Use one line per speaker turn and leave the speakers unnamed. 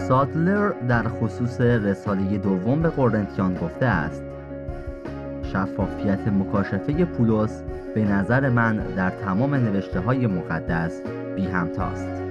سادلر در خصوص رساله دوم به قرنتیان گفته است: شفافیت مکاشفه پولس به نظر من در تمام نوشته‌های مقدس بی همتاست.